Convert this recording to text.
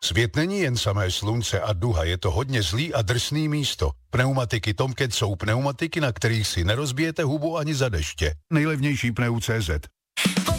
Svět není jen samé slunce a duha, je to hodně zlý a drsný místo. Pneumatiky Tomcat jsou pneumatiky, na kterých si nerozbijete hubu ani za deště. Nejlevnější pneu.cz.